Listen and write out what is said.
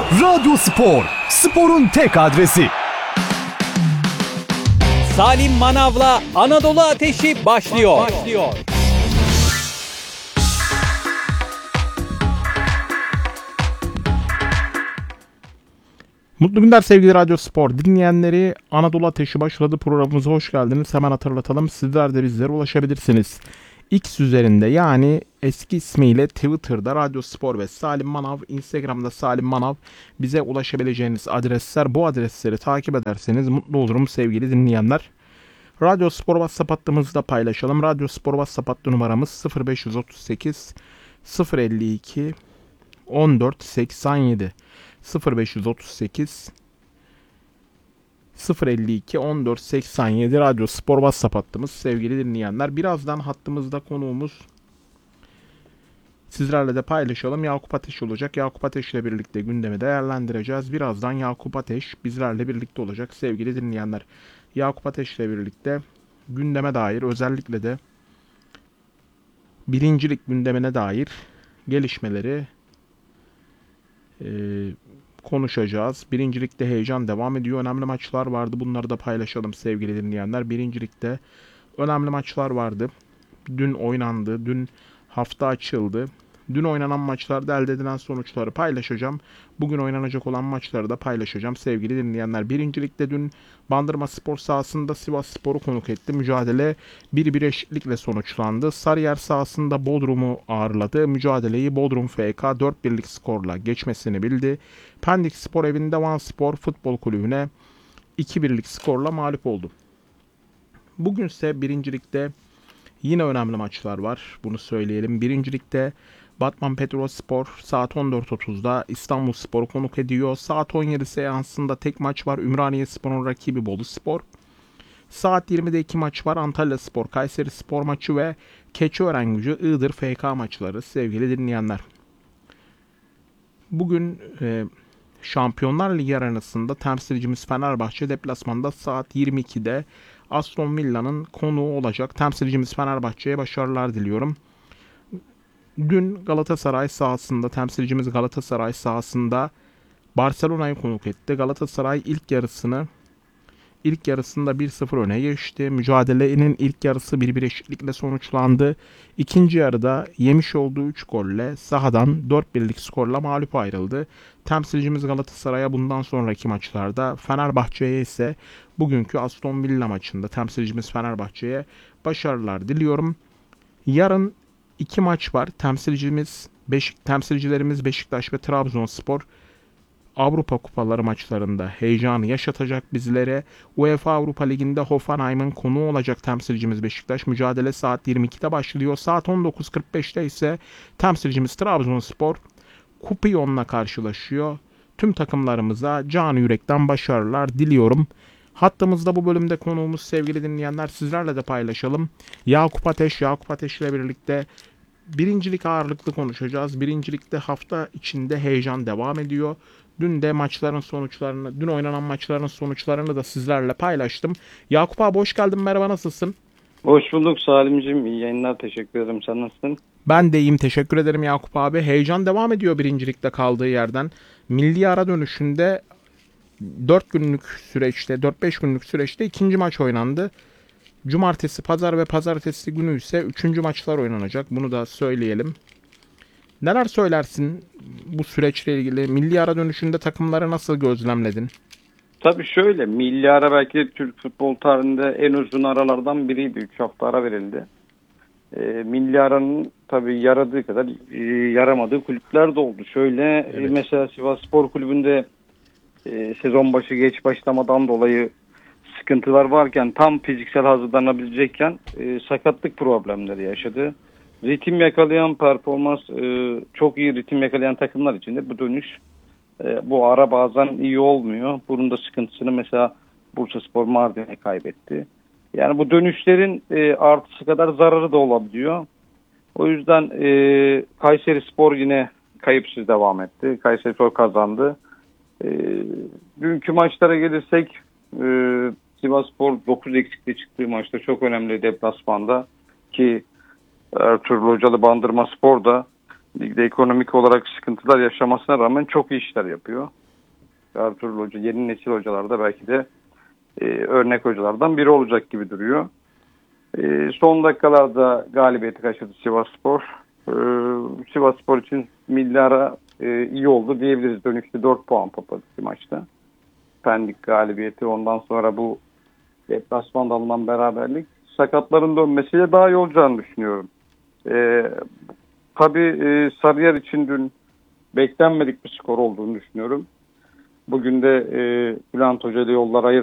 Radyo Spor, sporun tek adresi. Salim Manav'la Anadolu Ateşi başlıyor. Mutlu günler sevgili Radyo Spor dinleyenleri. Anadolu Ateşi başladı, programımıza hoş geldiniz. Hemen hatırlatalım, sizler de bizlere ulaşabilirsiniz. X üzerinde, yani eski ismiyle Twitter'da Radyo Spor ve Salim Manav, Instagram'da Salim Manav, bize ulaşabileceğiniz adresler. Bu adresleri takip ederseniz mutlu olurum sevgili dinleyenler. Radyo Spor WhatsApp hattımızda paylaşalım. Radyo Spor WhatsApp hattı numaramız 0538 052 14 87 0538 052 14 87 Radyo Spor WhatsApp hattımız sevgili dinleyenler. Birazdan hattımızda konuğumuz, sizlerle de paylaşalım, Yakup Ateş olacak. Yakup Ateş ile birlikte gündemi değerlendireceğiz. Birazdan Yakup Ateş bizlerle birlikte olacak sevgili dinleyenler. Yakup Ateş ile birlikte gündeme dair, özellikle de birincilik gündemine dair gelişmeleri konuşacağız. Birincilikte heyecan devam ediyor. Önemli maçlar vardı. Bunları da paylaşalım sevgili dinleyenler. Birincilikte önemli maçlar vardı. Dün oynandı. Dün hafta açıldı. Dün oynanan maçlarda elde edilen sonuçları paylaşacağım. Bugün oynanacak olan maçları da paylaşacağım sevgili dinleyenler. Birincilikte dün Bandırma Spor sahasında Sivas Spor'u konuk etti. Mücadele 1-1 eşitlikle sonuçlandı. Sarıyer sahasında Bodrum'u ağırladı. Mücadeleyi Bodrum FK 4-1'lik skorla geçmesini bildi. Pendik Spor evinde Van Spor Futbol Kulübü'ne 2-1'lik skorla mağlup oldu. Bugünse birincilikte yine önemli maçlar var. Bunu söyleyelim. Birincilikte Batman Petrolspor saat 14.30'da İstanbulspor'u konuk ediyor. Saat 17 seansında tek maç var. Ümraniyespor'un rakibi Boluspor. Saat 20'de 2 maç var. Antalyaspor, Kayserispor maçı ve Keçiörengucu, Iğdır FK maçları sevgili dinleyenler. Bugün Şampiyonlar Ligi arenasında temsilcimiz Fenerbahçe deplasmanda saat 22'de Aston Villa'nın konuğu olacak. Temsilcimiz Fenerbahçe'ye başarılar diliyorum. Dün Galatasaray sahasında, temsilcimiz Galatasaray sahasında Barcelona'yı konuk etti. Galatasaray ilk yarısında 1-0 öne geçti. Mücadelenin ilk yarısı 1-1 eşitlikle sonuçlandı. İkinci yarıda yemiş olduğu 3 golle sahadan 4-1'lik skorla mağlup ayrıldı. Temsilcimiz Galatasaray'a bundan sonraki maçlarda, Fenerbahçe'ye ise bugünkü Aston Villa maçında temsilcimiz Fenerbahçe'ye başarılar diliyorum. Yarın 2 maç var. Temsilcilerimiz Beşiktaş ve Trabzonspor Avrupa Kupaları maçlarında heyecanı yaşatacak bizlere. UEFA Avrupa Ligi'nde Hoffenheim'in konuğu olacak temsilcimiz Beşiktaş. Mücadele saat 22'de başlıyor. Saat 19.45'te ise temsilcimiz Trabzonspor Kupiyon'la karşılaşıyor. Tüm takımlarımıza canı yürekten başarılar diliyorum. Hattımızda bu bölümde konuğumuz sevgili dinleyenler, sizlerle de paylaşalım. Yakup Ateş ile birlikte birincilik ağırlıklı konuşacağız. Birincilikte hafta içinde heyecan devam ediyor. Dün oynanan maçların sonuçlarını da sizlerle paylaştım. Yakup abi hoş geldin, merhaba, nasılsın? Hoş bulduk Salimciğim, iyi yayınlar, teşekkür ederim. Sen nasılsın? Ben de iyiyim, teşekkür ederim Yakup abi. Heyecan devam ediyor birincilikte kaldığı yerden. Milli ara dönüşünde 4-5 günlük süreçte ikinci maç oynandı. Cumartesi, pazar ve pazartesi günü ise 3. maçlar oynanacak. Bunu da söyleyelim. Neler söylersin bu süreçle ilgili? Milli ara dönüşünde takımları nasıl gözlemledin? Tabii şöyle, milli ara belki de Türk futbol tarihinde en uzun aralardan biriydi. 3 hafta ara verildi. Milli aranın tabii yaradığı kadar yaramadığı kulüpler de oldu. Şöyle evet. Mesela Sivas Spor Kulübü'nde sezon başı geç başlamadan dolayı sıkıntılar varken, tam fiziksel hazırlanabilecekken sakatlık problemleri yaşadı. Ritim yakalayan, çok iyi ritim yakalayan takımlar için de bu dönüş, bu ara bazen iyi olmuyor. Bunun da sıkıntısını mesela Bursaspor Mardin'e kaybetti. Yani bu dönüşlerin artısı kadar zararı da olabiliyor. O yüzden Kayserispor yine kayıpsız devam etti. Kayserispor kazandı. Dünkü maçlara gelirsek Sivasspor 9 eksikli çıktığı maçta çok önemli deplasmanda ki Ertuğrul Hocalı Bandırma Spor da Ligde ekonomik olarak sıkıntılar yaşamasına rağmen çok iyi işler yapıyor. Ertuğrul Hoca yeni nesil hocalarda belki de örnek hocalardan biri olacak gibi duruyor. Son dakikalarda galibiyeti kaçırdı Sivasspor. Sivasspor için milli ara iyi oldu diyebiliriz. Dönüşte 4 puan topladı maçta. Pendik galibiyeti, ondan sonra bu deplasmanda alınan beraberlik sakatların dönmesiyle daha iyi olacağını düşünüyorum. Tabii Sarıyer için dün beklenmedik bir skor olduğunu düşünüyorum. Bugün de Bülent Hoca ile yollar ayırdı.